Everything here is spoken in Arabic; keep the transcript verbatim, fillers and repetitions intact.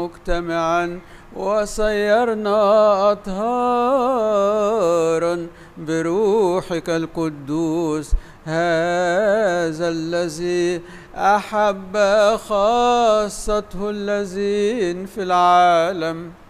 مجتمعا وصيرنا أطهارا بروحك القدوس. هذا الذي أحب خاصته الذين في العالم